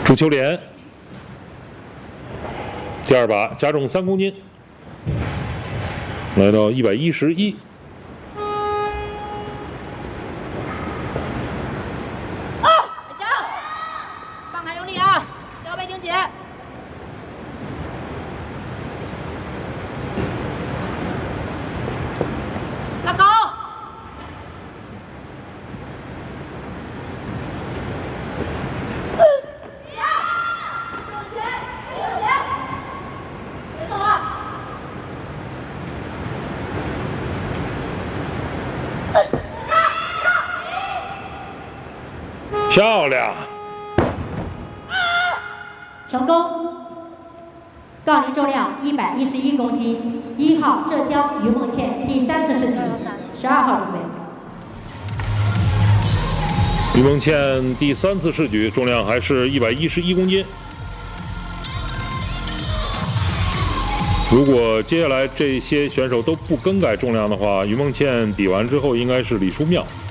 朱秋莲，第二把加重3公斤，来到111。 加，放开用力啊，腰背挺紧。拉高。 漂亮！ 成功。杠铃重量111公斤，1号浙江于梦倩第3次试举，12号准备。 于梦倩第3次试举，重量还是111公斤。如果接下来这些选手都不更改重量的话，于梦倩比完之后应该是李书妙。